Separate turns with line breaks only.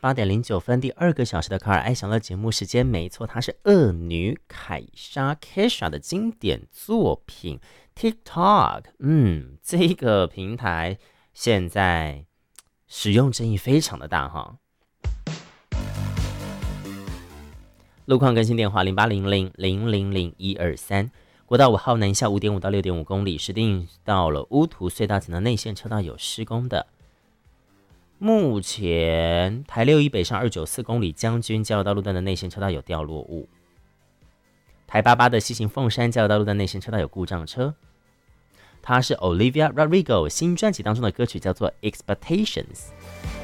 8:09，第2个小时的卡尔爱享乐节目时间，没错，它是恶女凯莎 Kesha 的经典作品 TikTok。这个平台现在使用争议非常的大哈。路况更新电话0800000123，国道5号南下5.5到6.5公里，实定到了乌涂隧道前的内线车道有施工的。目前台6以北上294公里将军交流道路段的内线车道有掉落物，台88的西行凤山交流道路段内线车道有故障车。它是 Olivia Rodrigo 新专辑当中的歌曲，叫做 Expectations。